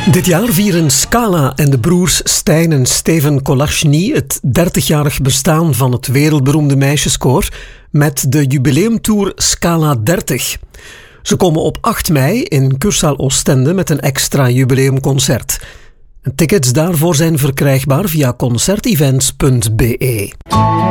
Dit jaar vieren Scala en de broers Stijn en Steven Kolachny het 30-jarig bestaan van het wereldberoemde meisjeskoor met de jubileumtour Scala 30. Ze komen op 8 mei in Kursaal Oostende met een extra jubileumconcert. Tickets daarvoor zijn verkrijgbaar via concertevents.be.